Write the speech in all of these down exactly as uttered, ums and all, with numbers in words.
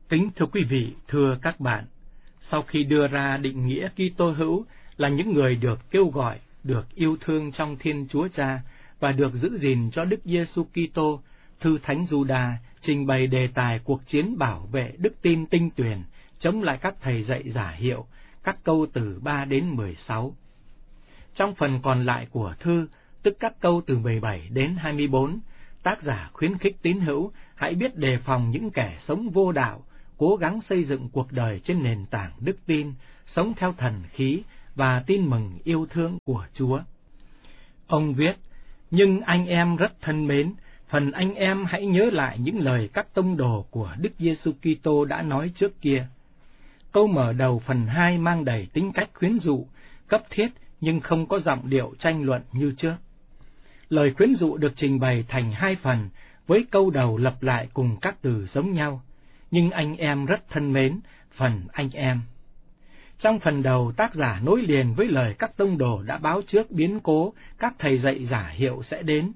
Kính thưa quý vị, thưa các bạn, sau khi đưa ra định nghĩa Kitô hữu là những người được kêu gọi, được yêu thương trong Thiên Chúa Cha và được giữ gìn cho Đức Giêsu Kitô, thư Thánh Giuđa trình bày đề tài cuộc chiến bảo vệ đức tin tinh tuyền chống lại các thầy dạy giả hiệu, các câu từ ba đến mười sáu. Trong phần còn lại của thư, tức các câu từ mười bảy đến hai mươi bốn, tác giả khuyến khích tín hữu hãy biết đề phòng những kẻ sống vô đạo, cố gắng xây dựng cuộc đời trên nền tảng đức tin, sống theo thần khí và tin mừng yêu thương của Chúa. Ông viết, nhưng anh em rất thân mến, phần anh em hãy nhớ lại những lời các tông đồ của Đức Giêsu Kitô đã nói trước kia. Câu mở đầu phần hai mang đầy tính cách khuyến dụ, cấp thiết nhưng không có giọng điệu tranh luận như trước. Lời khuyến dụ được trình bày thành hai phần, với câu đầu lặp lại cùng các từ giống nhau. Nhưng anh em rất thân mến, phần anh em. Trong phần đầu, tác giả nối liền với lời các tông đồ đã báo trước biến cố các thầy dạy giả hiệu sẽ đến.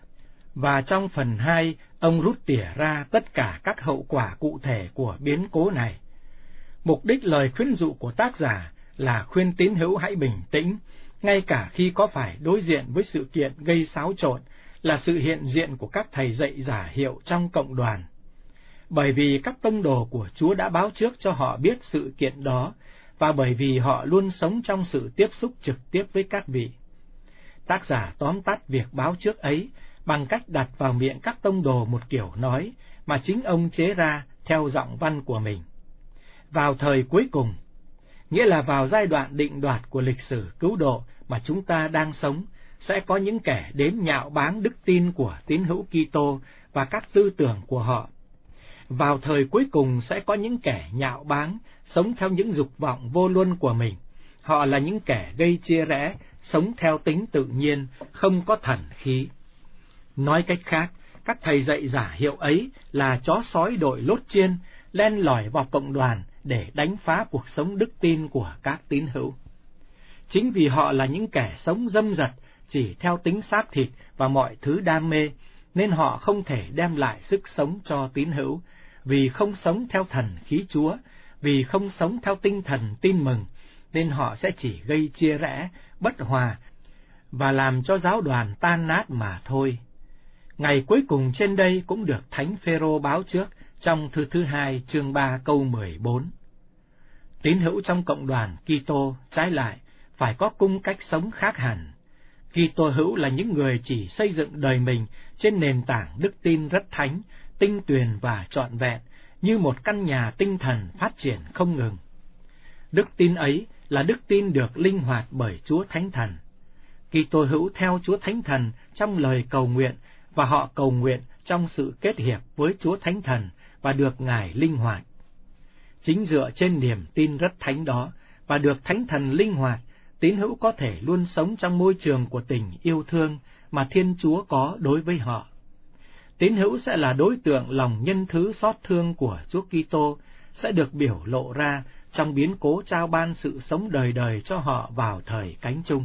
Và trong phần hai, ông rút tỉa ra tất cả các hậu quả cụ thể của biến cố này. Mục đích lời khuyến dụ của tác giả là khuyên tín hữu hãy bình tĩnh, ngay cả khi có phải đối diện với sự kiện gây xáo trộn, là sự hiện diện của các thầy dạy giả hiệu trong cộng đoàn. Bởi vì các tông đồ của Chúa đã báo trước cho họ biết sự kiện đó, và bởi vì họ luôn sống trong sự tiếp xúc trực tiếp với các vị. Tác giả tóm tắt việc báo trước ấy bằng cách đặt vào miệng các tông đồ một kiểu nói mà chính ông chế ra theo giọng văn của mình. Vào thời cuối cùng, nghĩa là vào giai đoạn định đoạt của lịch sử cứu độ mà chúng ta đang sống, sẽ có những kẻ đến nhạo báng đức tin của tín hữu Kitô và các tư tưởng của họ. Vào thời cuối cùng sẽ có những kẻ nhạo báng, sống theo những dục vọng vô luân của mình. Họ là những kẻ gây chia rẽ, sống theo tính tự nhiên, không có thần khí. Nói cách khác, các thầy dạy giả hiệu ấy là chó sói đội lốt chiên, len lỏi vào cộng đoàn để đánh phá cuộc sống đức tin của các tín hữu. Chính vì họ là những kẻ sống dâm dật, chỉ theo tính xác thịt và mọi thứ đam mê, nên họ không thể đem lại sức sống cho tín hữu, vì không sống theo thần khí Chúa, vì không sống theo tinh thần tin mừng, nên họ sẽ chỉ gây chia rẽ, bất hòa và làm cho giáo đoàn tan nát mà thôi. Ngày cuối cùng trên đây cũng được Thánh Phêrô báo trước trong thư thứ hai chương ba câu mười bốn. Tín hữu trong cộng đoàn Kitô trái lại phải có cung cách sống khác hẳn. Kitô hữu là những người chỉ xây dựng đời mình trên nền tảng đức tin rất thánh, tinh tuyền và trọn vẹn, như một căn nhà tinh thần phát triển không ngừng. Đức tin ấy là đức tin được linh hoạt bởi Chúa Thánh Thần. Kitô hữu theo Chúa Thánh Thần trong lời cầu nguyện, và họ cầu nguyện trong sự kết hiệp với Chúa Thánh Thần và được Ngài linh hoạt. Chính dựa trên niềm tin rất thánh đó và được Thánh Thần linh hoạt, tín hữu có thể luôn sống trong môi trường của tình yêu thương mà Thiên Chúa có đối với họ. Tín hữu sẽ là đối tượng lòng nhân thứ xót thương của Chúa Kitô, sẽ được biểu lộ ra trong biến cố trao ban sự sống đời đời cho họ vào thời cánh chung.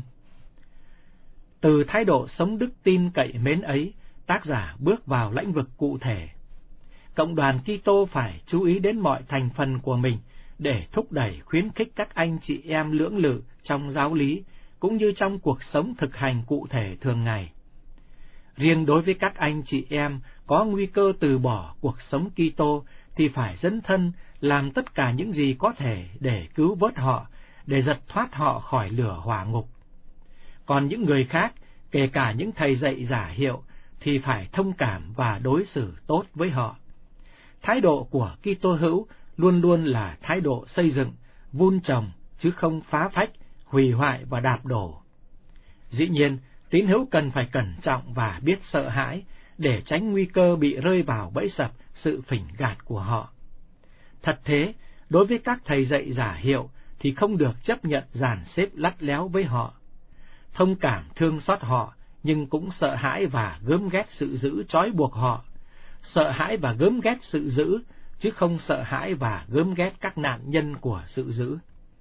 Từ thái độ sống đức tin cậy mến ấy, tác giả bước vào lĩnh vực cụ thể. Cộng đoàn Kitô phải chú ý đến mọi thành phần của mình để thúc đẩy khuyến khích các anh chị em lưỡng lự trong giáo lý, cũng như trong cuộc sống thực hành cụ thể thường ngày. Riêng đối với các anh chị em có nguy cơ từ bỏ cuộc sống Kitô thì phải dấn thân làm tất cả những gì có thể để cứu vớt họ, để giật thoát họ khỏi lửa hỏa ngục. Còn những người khác, kể cả những thầy dạy giả hiệu, thì phải thông cảm và đối xử tốt với họ. Thái độ của Kitô hữu luôn luôn là thái độ xây dựng, vun trồng, chứ không phá phách, hủy hoại và đạp đổ. Dĩ nhiên, tín hữu cần phải cẩn trọng và biết sợ hãi để tránh nguy cơ bị rơi vào bẫy sập sự phỉnh gạt của họ. Thật thế, đối với các thầy dạy giả hiệu thì không được chấp nhận dàn xếp lắt léo với họ. Thông cảm thương xót họ, nhưng cũng sợ hãi và gớm ghét sự giữ trói buộc họ. Sợ hãi và gớm ghét sự giữ, chứ không sợ hãi và gớm ghét các nạn nhân của sự giữ.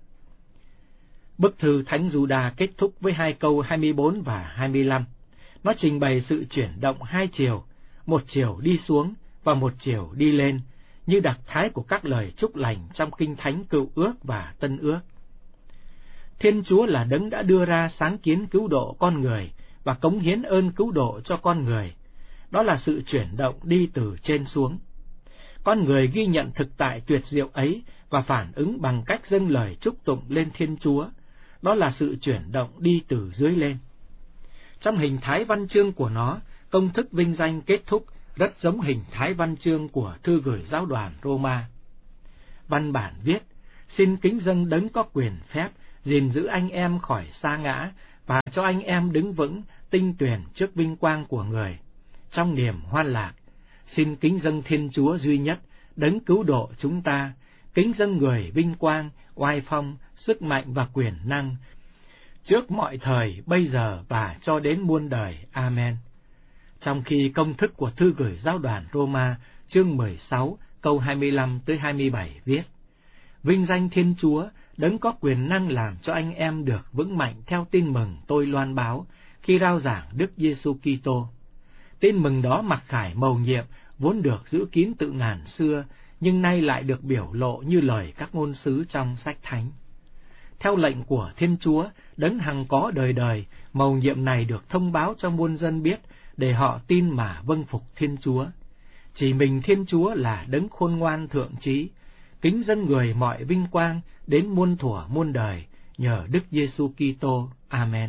Bức thư Thánh Giuđa kết thúc với hai câu hai mươi bốn và hai mươi lăm. Nó trình bày sự chuyển động hai chiều, một chiều đi xuống và một chiều đi lên, như đặc thái của các lời chúc lành trong Kinh Thánh Cựu Ước và Tân Ước. Thiên Chúa là đấng đã đưa ra sáng kiến cứu độ con người và cống hiến ơn cứu độ cho con người. Đó là sự chuyển động đi từ trên xuống. Con người ghi nhận thực tại tuyệt diệu ấy và phản ứng bằng cách dâng lời chúc tụng lên Thiên Chúa. Đó là sự chuyển động đi từ dưới lên. Trong hình thái văn chương của nó, công thức vinh danh kết thúc rất giống hình thái văn chương của thư gửi giáo đoàn Roma. Văn bản viết: xin kính dâng đấng có quyền phép gìn giữ anh em khỏi sa ngã và cho anh em đứng vững tinh tuyền trước vinh quang của người. Trong niềm hoan lạc, xin kính dâng Thiên Chúa duy nhất, đấng cứu độ chúng ta, kính dâng người vinh quang, oai phong, sức mạnh và quyền năng, trước mọi thời, bây giờ và cho đến muôn đời. Amen. Trong khi công thức của thư gửi giáo đoàn Roma, chương mười sáu, câu hai mươi lăm tới hai mươi bảy viết: vinh danh Thiên Chúa, đấng có quyền năng làm cho anh em được vững mạnh theo tin mừng tôi loan báo khi rao giảng Đức Giêsu Kitô. Tin mừng đó mặc khải mầu nhiệm vốn được giữ kín từ ngàn xưa, nhưng nay lại được biểu lộ như lời các ngôn sứ trong sách thánh. Theo lệnh của Thiên Chúa, đấng hằng có đời đời, mầu nhiệm này được thông báo cho muôn dân biết, để họ tin mà vâng phục Thiên Chúa. Chỉ mình Thiên Chúa là đấng khôn ngoan thượng trí, kính dân người mọi vinh quang đến muôn thuở muôn đời, nhờ Đức Giêsu Kitô. Amen.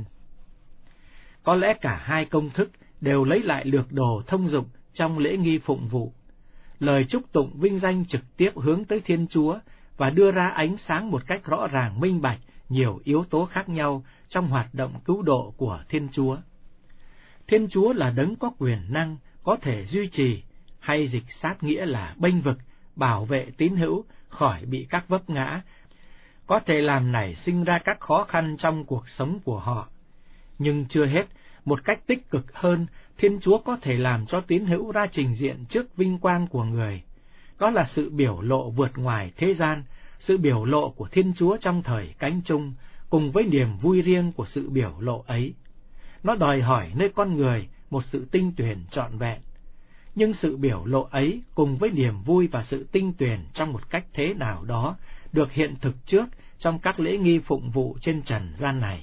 Có lẽ cả hai công thức đều lấy lại lược đồ thông dụng trong lễ nghi phụng vụ. Lời chúc tụng vinh danh trực tiếp hướng tới Thiên Chúa và đưa ra ánh sáng một cách rõ ràng minh bạch nhiều yếu tố khác nhau trong hoạt động cứu độ của Thiên Chúa. Thiên Chúa là đấng có quyền năng, có thể duy trì, hay dịch sát nghĩa là bênh vực, bảo vệ tín hữu khỏi bị các vấp ngã, có thể làm nảy sinh ra các khó khăn trong cuộc sống của họ. Nhưng chưa hết, một cách tích cực hơn, Thiên Chúa có thể làm cho tín hữu ra trình diện trước vinh quang của người. Đó là sự biểu lộ vượt ngoài thế gian, sự biểu lộ của Thiên Chúa trong thời cánh chung, cùng với niềm vui riêng của sự biểu lộ ấy. Nó đòi hỏi nơi con người một sự tinh tuyền trọn vẹn. Nhưng sự biểu lộ ấy cùng với niềm vui và sự tinh tuyền trong một cách thế nào đó được hiện thực trước trong các lễ nghi phụng vụ trên trần gian này.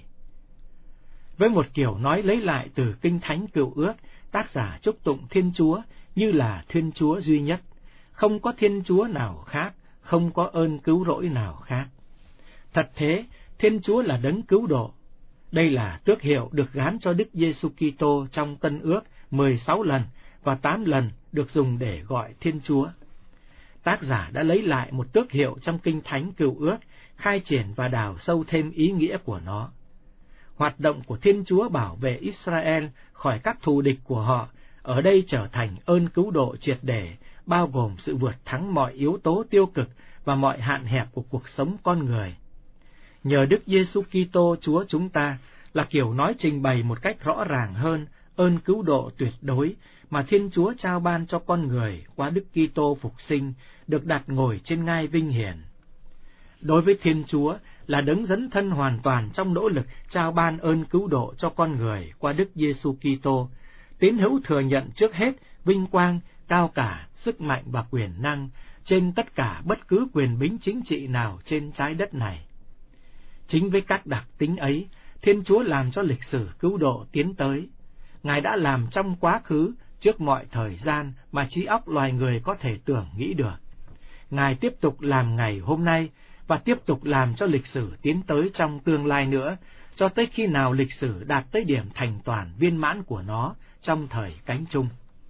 Với một kiểu nói lấy lại từ Kinh Thánh Cựu Ước, tác giả chúc tụng Thiên Chúa như là Thiên Chúa duy nhất, không có Thiên Chúa nào khác, không có ơn cứu rỗi nào khác. Thật thế, Thiên Chúa là đấng cứu độ. Đây là tước hiệu được gán cho Đức Giêsu Kitô trong Tân Ước mười sáu lần và tám lần được dùng để gọi Thiên Chúa. Tác giả đã lấy lại một tước hiệu trong Kinh Thánh Cựu Ước, khai triển và đào sâu thêm ý nghĩa của nó. Hoạt động của Thiên Chúa bảo vệ Israel khỏi các thù địch của họ ở đây trở thành ơn cứu độ triệt để, bao gồm sự vượt thắng mọi yếu tố tiêu cực và mọi hạn hẹp của cuộc sống con người. Nhờ Đức Giêsu Kitô Chúa chúng ta là kiểu nói trình bày một cách rõ ràng hơn ơn cứu độ tuyệt đối mà Thiên Chúa trao ban cho con người qua Đức Kitô phục sinh, được đặt ngồi trên ngai vinh hiển. Đối với Thiên Chúa là đấng dấn thân hoàn toàn trong nỗ lực trao ban ơn cứu độ cho con người qua Đức Giêsu Kitô, tín hữu thừa nhận trước hết vinh quang, cao cả, sức mạnh và quyền năng trên tất cả bất cứ quyền bính chính trị nào trên trái đất này. Chính với các đặc tính ấy, Thiên Chúa làm cho lịch sử cứu độ tiến tới. Ngài đã làm trong quá khứ, trước mọi thời gian mà trí óc loài người có thể tưởng nghĩ được. Ngài tiếp tục làm ngày hôm nay và tiếp tục làm cho lịch sử tiến tới trong tương lai nữa, cho tới khi nào lịch sử đạt tới điểm thành toàn viên mãn của nó trong thời cánh chung.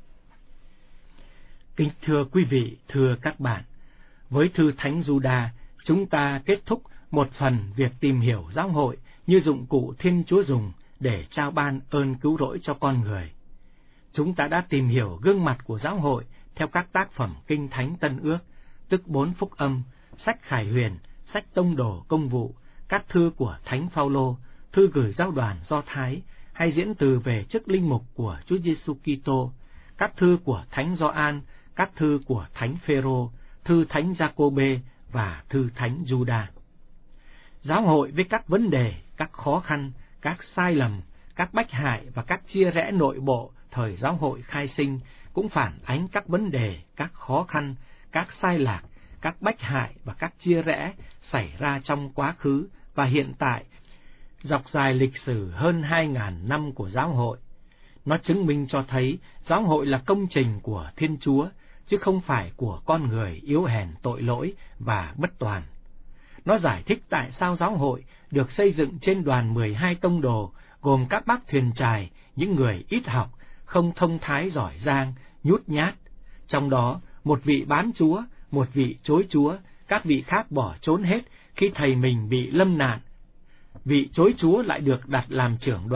Kính thưa quý vị, thưa các bạn, với thư Thánh Giuđa, chúng ta kết thúc một phần việc tìm hiểu giáo hội như dụng cụ Thiên Chúa dùng để trao ban ơn cứu rỗi cho con người. Chúng ta đã tìm hiểu gương mặt của giáo hội theo các tác phẩm Kinh Thánh Tân Ước, tức bốn phúc âm, sách Khải Huyền, sách Tông Đồ Công vụ, các thư của Thánh Phaolô, thư gửi giáo đoàn Do Thái, hay diễn từ về chức linh mục của Chúa Giêsu Kitô, các thư của Thánh Gioan, các thư của Thánh Phêrô, thư Thánh Giacôbê và thư Thánh Giuđa. Giáo hội với các vấn đề, các khó khăn, các sai lầm, các bách hại và các chia rẽ nội bộ thời giáo hội khai sinh cũng phản ánh các vấn đề, các khó khăn, các sai lạc, các bách hại và các chia rẽ xảy ra trong quá khứ và hiện tại, dọc dài lịch sử hơn hai ngàn năm của giáo hội. Nó chứng minh cho thấy giáo hội là công trình của Thiên Chúa, chứ không phải của con người yếu hèn tội lỗi và bất toàn. Nó giải thích tại sao giáo hội được xây dựng trên đoàn mười hai tông đồ, gồm các bác thuyền chài, những người ít học, không thông thái giỏi giang, nhút nhát. Trong đó, một vị bán Chúa, một vị chối Chúa, các vị khác bỏ trốn hết khi thầy mình bị lâm nạn. Vị chối Chúa lại được đặt làm trưởng đoàn.